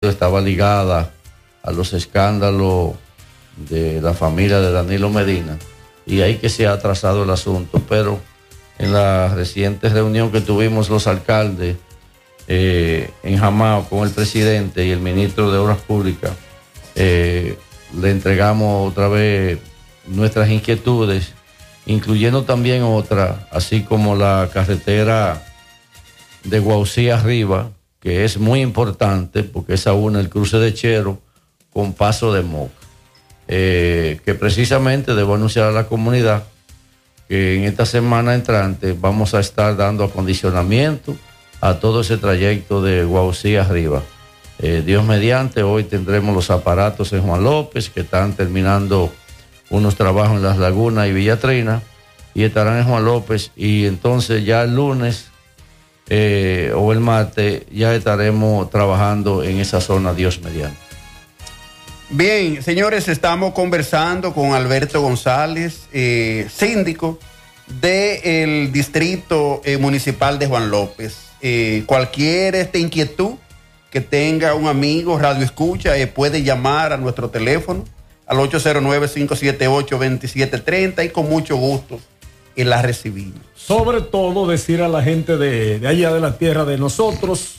momento estaba ligada a los escándalos de la familia de Danilo Medina, y ahí que se ha atrasado el asunto, pero en la reciente reunión que tuvimos los alcaldes en Jamao con el presidente y el ministro de Obras Públicas, le entregamos otra vez nuestras inquietudes, incluyendo también otras, así como la carretera de Guaucí arriba, que es muy importante porque esa une el cruce de Chero con Paso de Moca, que precisamente debo anunciar a la comunidad que en esta semana entrante vamos a estar dando acondicionamiento a todo ese trayecto de Guaucí arriba. Dios mediante, hoy tendremos los aparatos en Juan López, que están terminando unos trabajos en Las Lagunas y Villatrina, y estarán en Juan López, y entonces ya el lunes o el martes ya estaremos trabajando en esa zona, Dios mediante. Bien, señores, estamos conversando con Alberto González, síndico del distrito municipal de Juan López. Cualquier inquietud que tenga un amigo radio escucha, puede llamar a nuestro teléfono al 809-578-2730 y con mucho gusto la recibimos. Sobre todo decir a la gente de allá de la tierra de nosotros,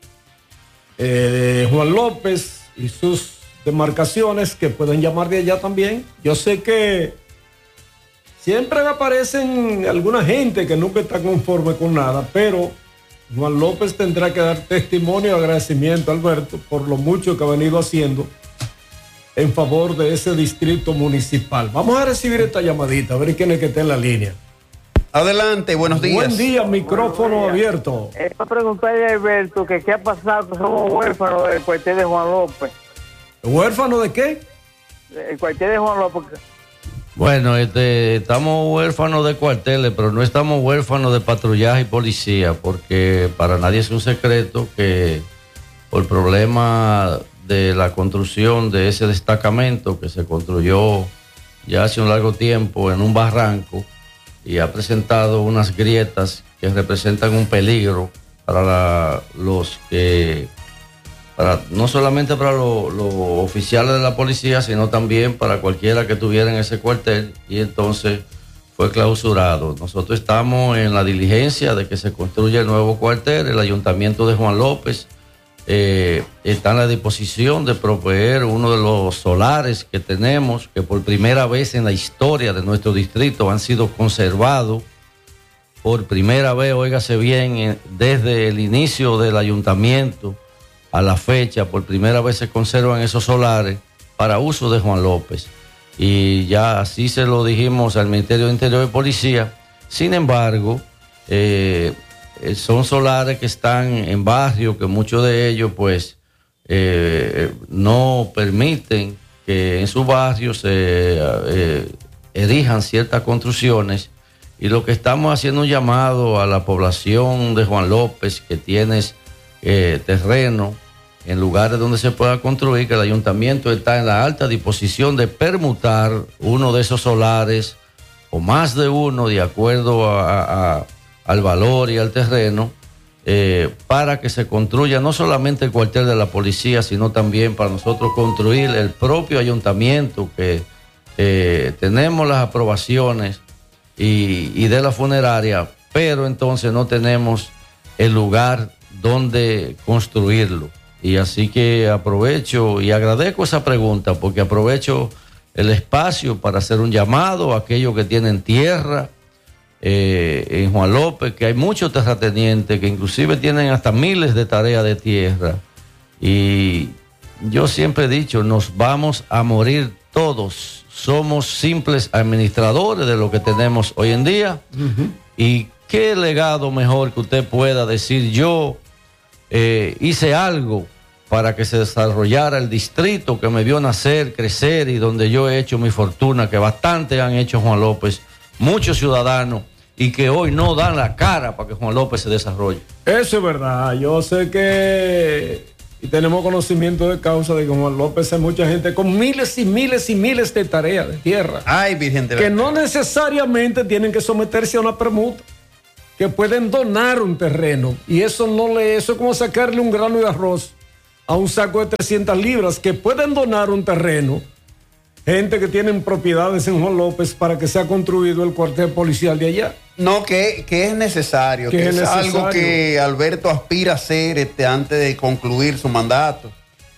de Juan López y sus demarcaciones, que pueden llamar de allá también. Yo sé que siempre aparecen alguna gente que nunca está conforme con nada, pero Juan López tendrá que dar testimonio y agradecimiento a Alberto por lo mucho que ha venido haciendo en favor de ese distrito municipal. Vamos a recibir esta llamadita, a ver quién es que está en la línea. Adelante, buenos días. Buen día, micrófono abierto. Para preguntarle a Alberto que qué ha pasado, que somos huérfanos del cuartel de Juan López. ¿Huérfano de qué? El cuartel de Juan López. Bueno, estamos huérfanos de cuarteles, pero no estamos huérfanos de patrullaje y policía, porque para nadie es un secreto que por problema de la construcción de ese destacamento que se construyó ya hace un largo tiempo en un barranco y ha presentado unas grietas que representan un peligro para no solamente para los oficiales de la policía, sino también para cualquiera que estuviera en ese cuartel, y entonces fue clausurado. Nosotros estamos en la diligencia de que se construya el nuevo cuartel. El ayuntamiento de Juan López está en la disposición de proveer uno de los solares que tenemos, que por primera vez en la historia de nuestro distrito han sido conservados. Por primera vez, óigase bien, desde el inicio del ayuntamiento a la fecha, por primera vez se conservan esos solares para uso de Juan López. Y ya así se lo dijimos al Ministerio de Interior y Policía. Sin embargo, son solares que están en barrios, que muchos de ellos pues no permiten que en sus barrios se erijan ciertas construcciones, y lo que estamos haciendo un llamado a la población de Juan López que tiene terreno en lugares donde se pueda construir, que el ayuntamiento está en la alta disposición de permutar uno de esos solares o más de uno de acuerdo al valor y al terreno, para que se construya no solamente el cuartel de la policía, sino también para nosotros construir el propio ayuntamiento, que tenemos las aprobaciones y de la funeraria, pero entonces no tenemos el lugar donde construirlo. Y así que aprovecho y agradezco esa pregunta, porque aprovecho el espacio para hacer un llamado a aquellos que tienen tierra en Juan López, que hay muchos terratenientes que inclusive tienen hasta miles de tareas de tierra. Y yo siempre he dicho, nos vamos a morir todos. Somos simples administradores de lo que tenemos hoy en día. Uh-huh. Y qué legado mejor que usted pueda decir: yo hice algo para que se desarrollara el distrito que me vio nacer, crecer, y donde yo he hecho mi fortuna, que bastante han hecho Juan López, muchos ciudadanos, y que hoy no dan la cara para que Juan López se desarrolle. Eso es verdad. Yo sé que, y tenemos conocimiento de causa de que Juan López hay mucha gente con miles y miles y miles de tareas de tierra. Ay, Virgen de la... que no necesariamente tienen que someterse a una permuta, que pueden donar un terreno, y eso es como sacarle un grano de arroz a un saco de 300 libras, que pueden donar un terreno, gente que tienen propiedades en Juan López, para que sea construido el cuartel policial de allá. No, que es necesario, que es algo que Alberto aspira a hacer antes de concluir su mandato.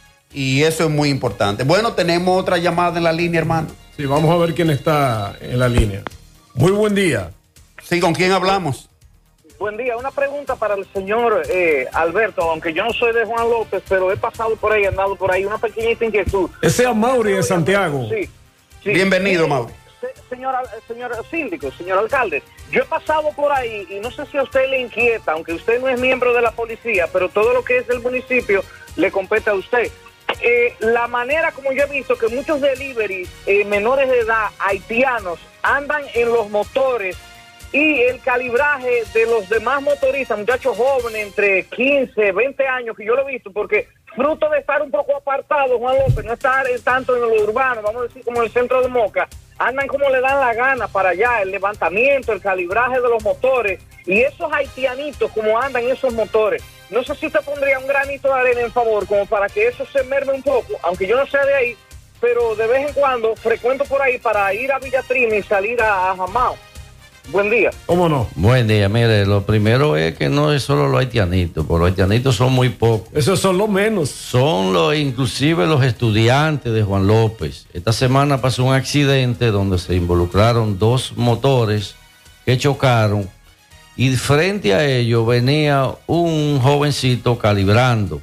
Y eso es muy importante. Bueno, tenemos otra llamada en la línea, hermano. Sí, vamos a ver quién está en la línea. Muy buen día. Sí, ¿con quién hablamos? Buen día, una pregunta para el señor Alberto, aunque yo no soy de Juan López, pero he pasado por ahí, andado por ahí, una pequeñita inquietud. Ese es Mauri de Santiago. Sí. Bienvenido, Mauri. Señor síndico, señor alcalde, yo he pasado por ahí y no sé si a usted le inquieta, aunque usted no es miembro de la policía, pero todo lo que es el municipio le compete a usted. La manera como yo he visto que muchos deliveries menores de edad haitianos andan en los motores, y el calibraje de los demás motoristas, muchachos jóvenes entre 15, 20 años, que yo lo he visto, porque fruto de estar un poco apartado, Juan López, no estar tanto en lo urbano, vamos a decir como en el centro de Moca, andan como le dan la gana para allá, el levantamiento, el calibraje de los motores, y esos haitianitos como andan en esos motores, no sé si usted pondría un granito de arena en favor, como para que eso se merme un poco, aunque yo no sea de ahí, pero de vez en cuando frecuento por ahí para ir a Villa Trini y salir a Jamao. Buen día. ¿Cómo no? Buen día. Mire, lo primero es que no es solo los haitianitos, porque los haitianitos son muy pocos. Esos son los menos. Son inclusive los estudiantes de Juan López. Esta semana pasó un accidente donde se involucraron 2 motores que chocaron, y frente a ellos venía un jovencito calibrando.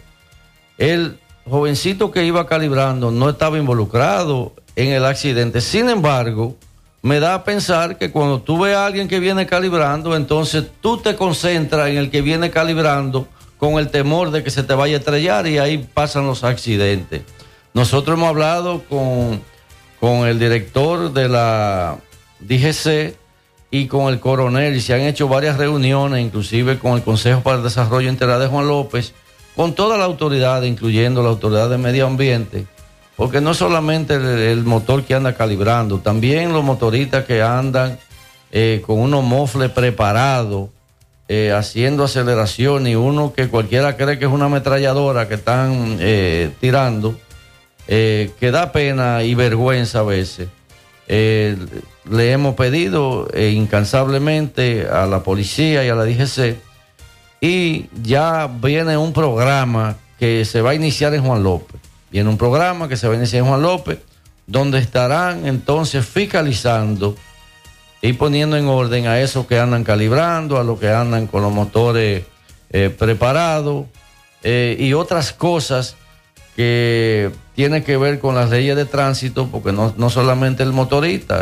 El jovencito que iba calibrando no estaba involucrado en el accidente. Sin embargo, me da a pensar que cuando tú ves a alguien que viene calibrando, entonces tú te concentras en el que viene calibrando con el temor de que se te vaya a estrellar, y ahí pasan los accidentes. Nosotros hemos hablado con el director de la DGC y con el coronel, y se han hecho varias reuniones, inclusive con el Consejo para el Desarrollo Integral de Juan López, con toda la autoridad, incluyendo la autoridad de medio ambiente, porque no solamente el motor que anda calibrando, también los motoristas que andan con unos mofles preparados, haciendo aceleración, y uno que cualquiera cree que es una ametralladora que están tirando, que da pena y vergüenza a veces. Le hemos pedido incansablemente a la policía y a la DGC, y ya viene un programa que se va a iniciar en Juan López. Viene un programa que se va a iniciar en Juan López, donde estarán entonces fiscalizando y poniendo en orden a esos que andan calibrando, a los que andan con los motores preparados, y otras cosas que tienen que ver con las leyes de tránsito, porque no solamente el motorista,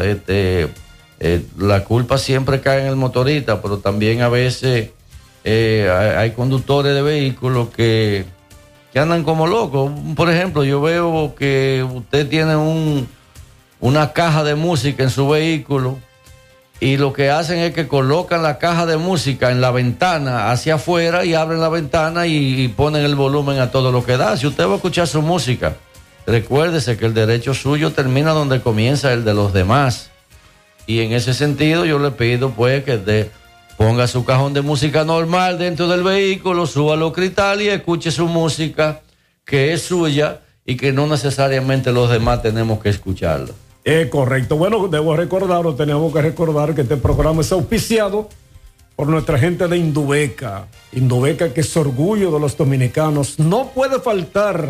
la culpa siempre cae en el motorista, pero también a veces hay conductores de vehículos que andan como locos. Por ejemplo, yo veo que usted tiene una caja de música en su vehículo, y lo que hacen es que colocan la caja de música en la ventana hacia afuera, y abren la ventana y ponen el volumen a todo lo que da. Si usted va a escuchar su música, recuérdese que el derecho suyo termina donde comienza el de los demás, y en ese sentido yo le pido pues que ponga su cajón de música normal dentro del vehículo, suba los cristales y escuche su música, que es suya y que no necesariamente los demás tenemos que escucharla. Correcto. Bueno, tenemos que recordar que este programa es auspiciado por nuestra gente de Indubeca. Indubeca, que es orgullo de los dominicanos. No puede faltar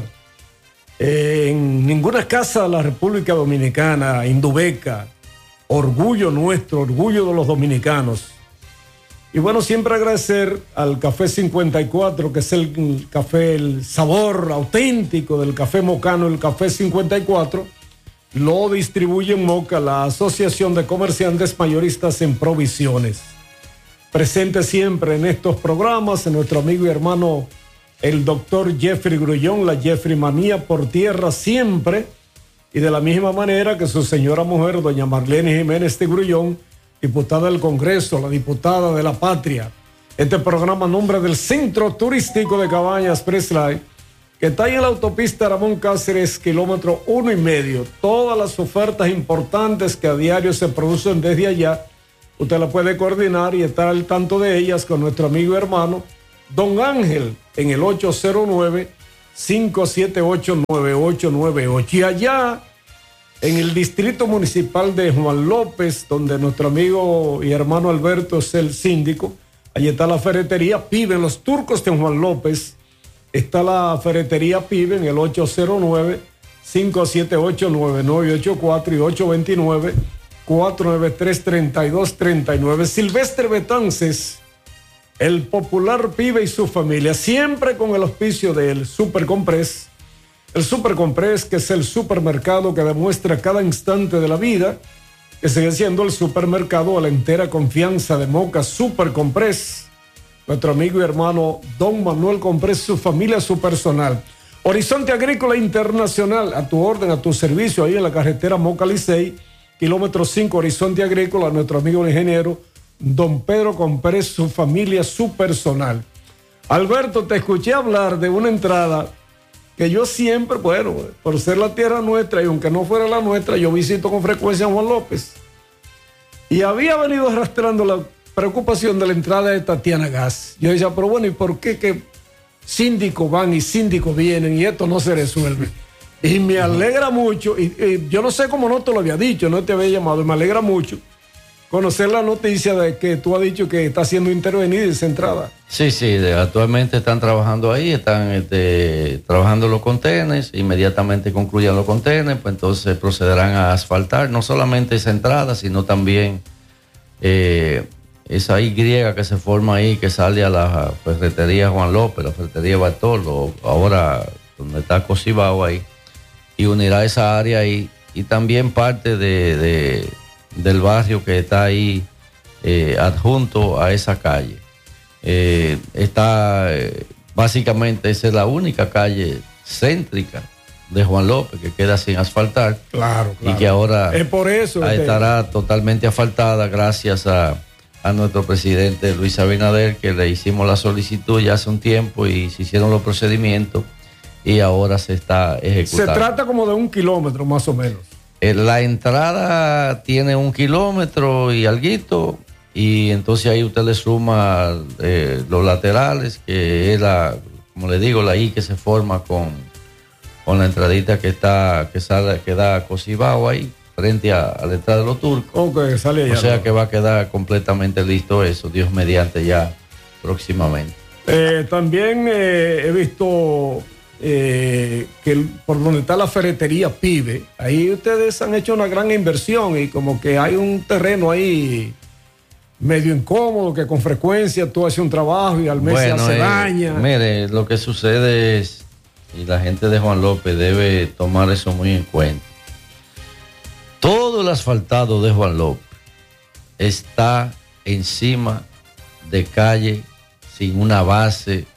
en ninguna casa de la República Dominicana. Indubeca, orgullo nuestro, orgullo de los dominicanos. Y bueno, siempre agradecer al Café 54, que es el café, el sabor auténtico del café mocano, el Café 54. Lo distribuye en Moca la Asociación de Comerciantes Mayoristas en Provisiones. Presente siempre en estos programas, en nuestro amigo y hermano, el doctor Jeffrey Grullón, la Jeffrey Manía por tierra siempre. Y de la misma manera que su señora mujer, doña Marlene Jiménez de Grullón, diputada del Congreso, la diputada de la Patria. Este programa a nombre del Centro Turístico de Cabañas Preslay, que está ahí en la autopista Ramón Cáceres, kilómetro 1,5. Todas las ofertas importantes que a diario se producen desde allá, usted la puede coordinar y estar al tanto de ellas con nuestro amigo y hermano Don Ángel en el 578-9898. Y allá, en el distrito municipal de Juan López, donde nuestro amigo y hermano Alberto es el síndico, allí está la ferretería Pibe, en Los Turcos de Juan López. Está la ferretería Pibe en el 809-578-9984 y 829-493-3239. Silvestre Betances, el popular Pibe y su familia, siempre con el auspicio del Super Comprés. El Super Comprés, que es el supermercado que demuestra cada instante de la vida, que sigue siendo el supermercado a la entera confianza de Moca. Super Comprés. Nuestro amigo y hermano Don Manuel Comprés, su familia, su personal. Horizonte Agrícola Internacional, a tu orden, a tu servicio, ahí en la carretera Moca Licey, kilómetro 5, Horizonte Agrícola, nuestro amigo el ingeniero Don Pedro Comprés, su familia, su personal. Alberto, te escuché hablar de una entrada que yo siempre, bueno, por ser la tierra nuestra y aunque no fuera la nuestra, yo visito con frecuencia a Juan López. Y había venido arrastrando la preocupación de la entrada de Tatiana Gas. Yo decía, pero bueno, ¿y por qué que síndicos van y síndicos vienen y esto no se resuelve? Y me alegra mucho, y yo no sé cómo no te lo había dicho, no te había llamado, y me alegra mucho conocer la noticia de que tú has dicho que está siendo intervenida esa entrada. Sí, actualmente están trabajando ahí, están trabajando los contenedores, inmediatamente concluyan los contenedores, pues entonces procederán a asfaltar no solamente esa entrada, sino también esa Y que se forma ahí, que sale a la ferretería Juan López, la ferretería Bartolo, ahora donde está Cocibao ahí, y unirá esa área ahí, y también parte del barrio que está ahí adjunto a esa calle. Básicamente esa es la única calle céntrica de Juan López que queda sin asfaltar. Claro. Y que ahora es por eso estará totalmente asfaltada gracias a nuestro presidente Luis Abinader, que le hicimos la solicitud ya hace un tiempo y se hicieron los procedimientos y ahora se está ejecutando. Se trata como de 1 kilómetro más o menos. La entrada tiene 1 kilómetro y alguito, y entonces ahí usted le suma los laterales, que es como le digo, la I que se forma con la entradita que da a Cocibao ahí, frente a la entrada de los Turcos. Okay, sale allá, o sea que va a quedar completamente listo eso, Dios mediante, ya próximamente. También he visto que por donde está la ferretería Pibe, ahí ustedes han hecho una gran inversión y como que hay un terreno ahí medio incómodo que con frecuencia tú haces un trabajo y al mes se hace daña. Mire, lo que sucede es, y la gente de Juan López debe tomar eso muy en cuenta, todo el asfaltado de Juan López está encima de calle sin una base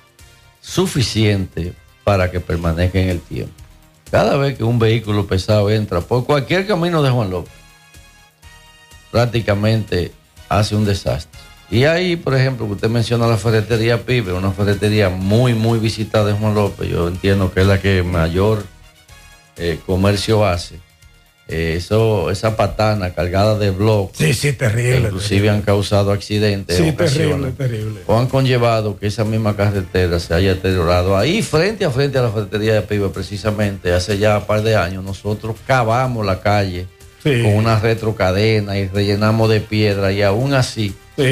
suficiente para que permanezca en el tiempo. Cada vez que un vehículo pesado entra por cualquier camino de Juan López, prácticamente hace un desastre. Y ahí, por ejemplo, usted menciona la ferretería Pibe, una ferretería muy, muy visitada de Juan López. Yo entiendo que es la que mayor comercio hace. Esa patana cargada de bloques. Sí, terrible. Inclusive han causado accidentes. Sí, terrible. O han conllevado que esa misma carretera se haya deteriorado. Ahí, frente a la ferretería de Pibe, precisamente, hace ya un par de años, nosotros cavamos la calle con una retrocadena y rellenamos de piedra, y aún así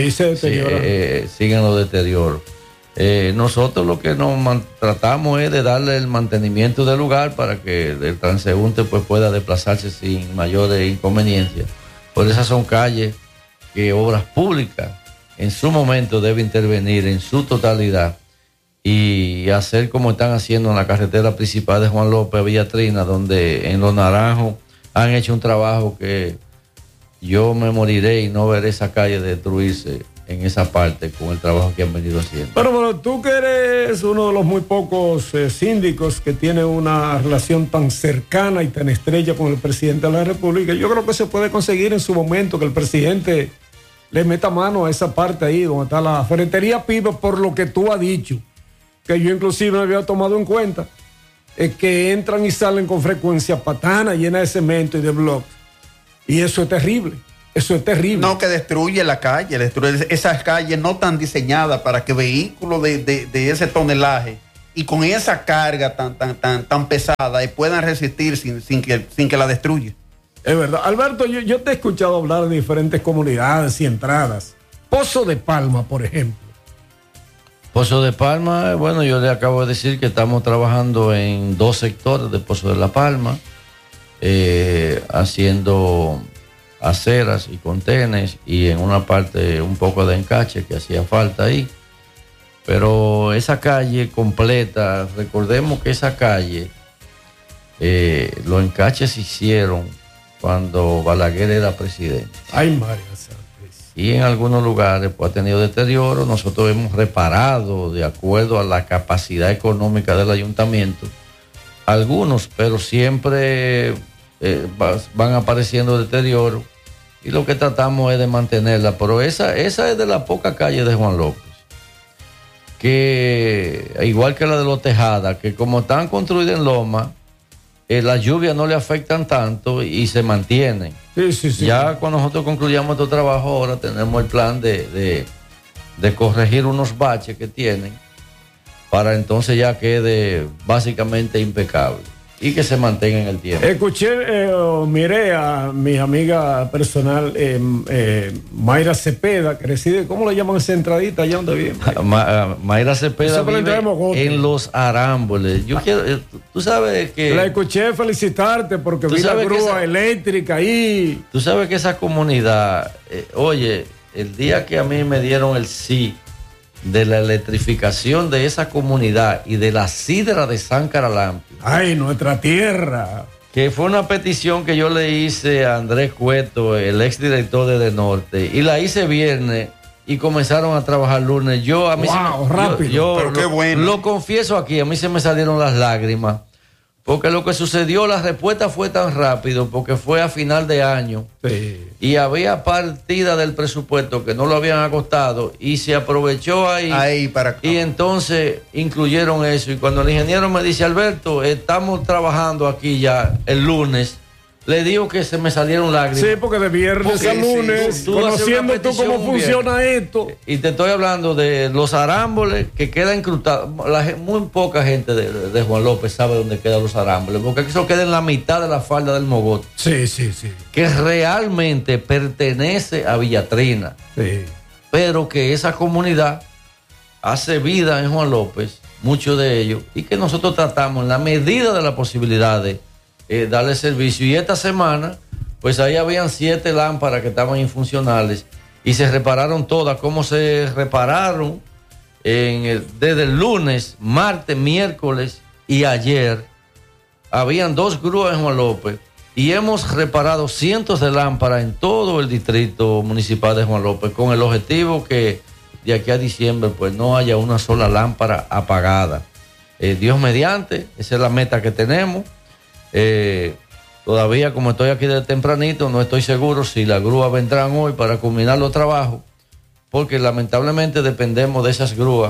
siguen los deterioros. Nosotros lo que tratamos es de darle el mantenimiento del lugar para que el transeúnte pues pueda desplazarse sin mayores inconveniencias. Por esas son calles que Obras Públicas en su momento debe intervenir en su totalidad y hacer como están haciendo en la carretera principal de Juan López, Villa Trina, donde en Los Naranjos han hecho un trabajo que yo me moriré y no veré esa calle destruirse en esa parte con el trabajo que han venido haciendo. Pero tú que eres uno de los muy pocos síndicos que tiene una relación tan cercana y tan estrecha con el presidente de la República, yo creo que se puede conseguir en su momento que el presidente le meta mano a esa parte ahí donde está la ferretería Pibe, por lo que tú has dicho, que yo inclusive me había tomado en cuenta, es que entran y salen con frecuencia patanas llenas de cemento y de bloques, y eso es terrible. Eso es terrible. No, que destruye la calle, destruye esas calles no tan diseñadas para que vehículos de ese tonelaje y con esa carga tan pesada y puedan resistir sin que la destruya. Es verdad. Alberto, yo te he escuchado hablar de diferentes comunidades y entradas. Pozo de Palma, por ejemplo. Pozo de Palma, bueno, yo le acabo de decir que estamos trabajando en 2 sectores de Pozo de la Palma, haciendo aceras y contenes, y en una parte un poco de encache que hacía falta ahí. Pero esa calle completa, recordemos que esa calle, los encaches se hicieron cuando Balaguer era presidente. Ay, María. Y en algunos lugares pues ha tenido deterioro. Nosotros hemos reparado de acuerdo a la capacidad económica del ayuntamiento algunos, pero siempre van apareciendo deterioros, y lo que tratamos es de mantenerla. Pero esa es de la poca calle de Juan López, que igual que la de Los Tejadas, que como están construidas en loma, las lluvias no le afectan tanto y se mantienen. Sí. Ya cuando nosotros concluyamos este trabajo, ahora tenemos el plan de corregir unos baches que tienen, para entonces ya quede básicamente impecable y que se mantenga en el tiempo. Escuché, miré a mi amiga personal, Mayra Cepeda, que reside, ¿cómo le llaman esa entradita allá donde vive? Mayra Cepeda vive en Los Arámboles. Yo quiero, tú sabes que... La escuché felicitarte porque vi la grúa eléctrica ahí. Tú sabes que esa comunidad, oye, el día que a mí me dieron el sí de la electrificación de esa comunidad y de la sidra de San Caralampio. ¡Ay, nuestra tierra! Que fue una petición que yo le hice a Andrés Cueto, el exdirector de Norte, y la hice viernes y comenzaron a trabajar lunes. Rápido. Pero qué bueno. Lo confieso aquí, a mí se me salieron las lágrimas, porque lo que sucedió, la respuesta fue tan rápido, porque fue a final de año. Sí. Y había partida del presupuesto que no lo habían acostado y se aprovechó ahí para acá. Y entonces incluyeron eso. Y cuando el ingeniero me dice, Alberto, estamos trabajando aquí ya el lunes, le digo que se me salieron lágrimas. Sí, porque de viernes a lunes, conociendo tú cómo funciona esto. Y te estoy hablando de Los Arámboles, que queda incrustado. Muy poca gente de Juan López sabe dónde quedan Los Arámboles, porque eso queda en la mitad de la falda del Mogote. Sí. Que realmente pertenece a Villatrina. Sí. Pero que esa comunidad hace vida en Juan López, muchos de ellos, y que nosotros tratamos en la medida de las posibilidades darle servicio. Y esta semana, pues ahí habían 7 lámparas que estaban infuncionales y se repararon todas. ¿Cómo se repararon? Desde el lunes, martes, miércoles y ayer, habían 2 grúas en Juan López y hemos reparado cientos de lámparas en todo el distrito municipal de Juan López, con el objetivo que de aquí a diciembre pues no haya una sola lámpara apagada. Dios mediante, esa es la meta que tenemos. Todavía, como estoy aquí de tempranito, no estoy seguro si las grúas vendrán hoy para culminar los trabajos, porque lamentablemente dependemos de esas grúas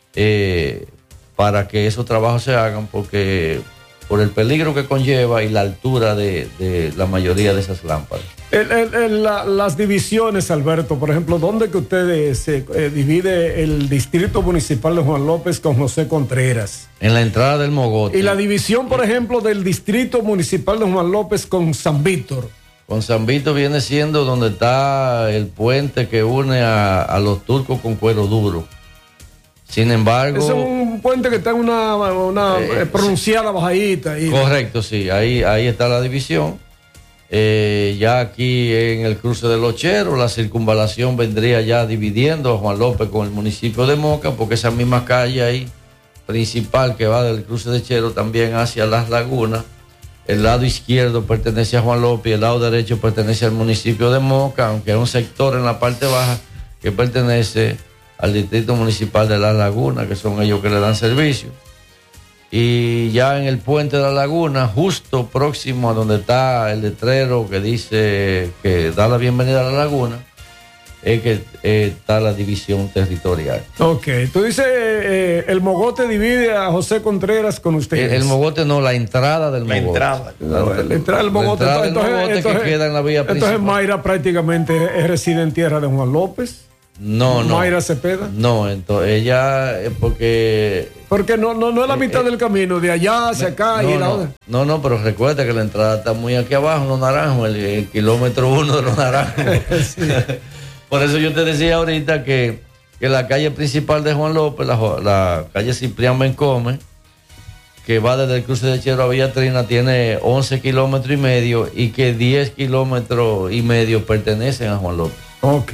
para que esos trabajos se hagan, porque por el peligro que conlleva y la altura de la mayoría de esas lámparas. Las divisiones, Alberto, por ejemplo, ¿dónde que ustedes se divide el distrito municipal de Juan López con José Contreras? En la entrada del Mogote. Y la división, por ejemplo, del distrito municipal de Juan López con San Víctor. Con San Víctor viene siendo donde está el puente que une a los turcos con Cuero Duro. Sin embargo... Es un puente que está en una pronunciada bajadita. Ahí. Correcto, sí. Ahí está la división. Ya aquí en el cruce de Los Cheros, la circunvalación vendría ya dividiendo a Juan López con el municipio de Moca, porque esa misma calle ahí, principal, que va del cruce de Chero también hacia Las Lagunas, el lado izquierdo pertenece a Juan López y el lado derecho pertenece al municipio de Moca, aunque hay un sector en la parte baja que pertenece al distrito municipal de Las Lagunas, que son ellos que le dan servicio. Y ya en el puente de La Laguna, justo próximo a donde está el letrero que dice que da la bienvenida a La Laguna, es que está la división territorial. Ok, tú dices el Mogote divide a José Contreras con ustedes. El Mogote no, la entrada del Mogote. La entrada del Mogote. Entonces, que queda en la vía principal. Entonces Mayra prácticamente reside en tierra de Juan López. No. Mayra Cepeda. No, entonces ella, porque no es la mitad del camino, de allá hacia acá y la otra. No, pero recuerda que la entrada está muy aquí abajo, en Los Naranjos, el kilómetro 1 de Los Naranjos. Sí. Por eso yo te decía ahorita que la calle principal de Juan López, la calle Ciprián Bencome, que va desde el cruce de Chero a Villa Trina, tiene 11 kilómetros y medio y que 10 kilómetros y medio pertenecen a Juan López. Ok.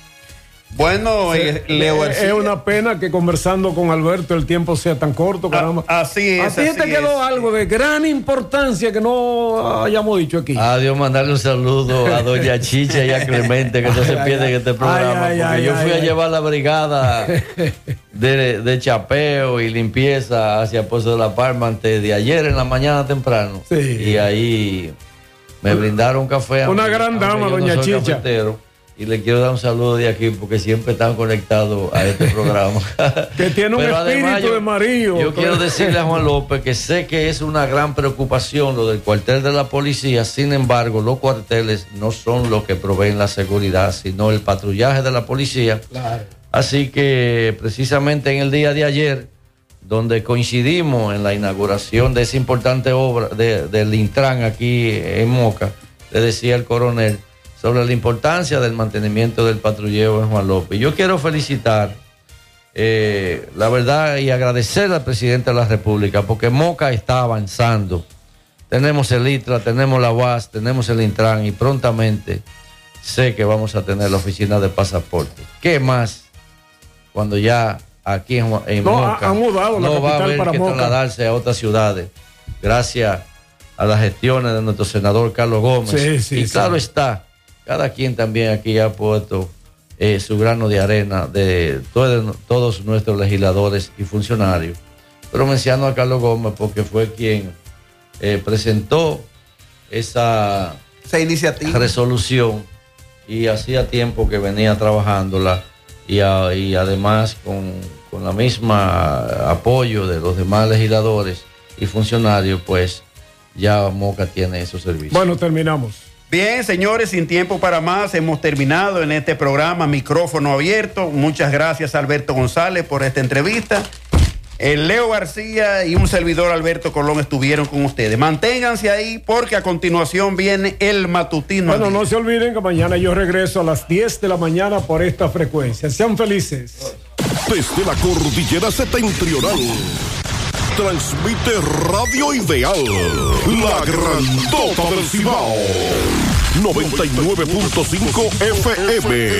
Bueno, Leo García. Es una pena que conversando con Alberto el tiempo sea tan corto, caramba. Así es. ¿A ti te quedó algo de gran importancia que no hayamos dicho aquí? Adiós, mandarle un saludo a doña Chicha y a Clemente, que no se pierden este programa. Porque yo fui a llevar la brigada de chapeo y limpieza hacia Pozo de la Palma antes de ayer en la mañana temprano. Sí. Y ahí me brindaron café. Una gran dama, doña Chicha. Cafetero. Y le quiero dar un saludo de aquí porque siempre están conectados a este programa. Que tiene un espíritu de marido. Yo quiero decirle a Juan López que sé que es una gran preocupación lo del cuartel de la policía. Sin embargo, los cuarteles no son los que proveen la seguridad, sino el patrullaje de la policía. Claro. Así que precisamente en el día de ayer, donde coincidimos en la inauguración de esa importante obra del Intran aquí en Moca, le decía el coronel sobre la importancia del mantenimiento del patrullero en Juan López. Yo quiero felicitar, la verdad, y agradecer al presidente de la República, porque Moca está avanzando. Tenemos el ITRA, tenemos la UAS, tenemos el Intran, y prontamente sé que vamos a tener la oficina de pasaporte. ¿Qué más? Cuando ya aquí en Moca no va a haber que trasladarse a otras ciudades, gracias a las gestiones de nuestro senador Carlos Gómez. Y claro está, cada quien también aquí ha puesto su grano de arena de todos nuestros legisladores y funcionarios. Pero menciono a Carlos Gómez porque fue quien presentó esa iniciativa, resolución, y hacía tiempo que venía trabajándola y además con la misma apoyo de los demás legisladores y funcionarios, pues ya Moca tiene esos servicios. Bueno, terminamos. Bien, señores, sin tiempo para más, hemos terminado en este programa Micrófono Abierto. Muchas gracias a Alberto González por esta entrevista. El Leo García y un servidor Alberto Colón estuvieron con ustedes. Manténganse ahí porque a continuación viene el matutino. Bueno, no se olviden que mañana yo regreso a las 10 de la mañana por esta frecuencia. Sean felices. Desde la cordillera septentrional transmite Radio Ideal, la grandota del Cibao, 99.5 FM.